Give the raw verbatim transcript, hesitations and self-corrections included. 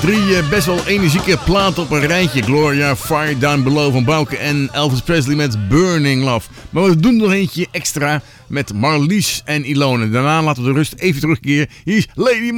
Drie uh, best wel energieke platen op een rijtje. Gloria, Fire Down Below van Bouke en Elvis Presley met Burning Love. Maar we doen nog eentje extra met Marlies en Ilone. Daarna laten we de rust even terugkeren. Hier is Lady